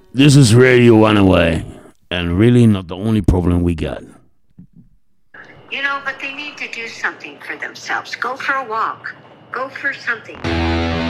This is Radio Runaway, and really not the only problem we got. But they need to do something for themselves. Go for a walk. Go for something.